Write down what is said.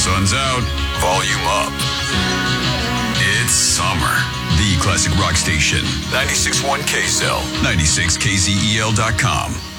Sun's out, volume up. It's summer. The classic rock station. 96.1 KSL. 96KZEL.com.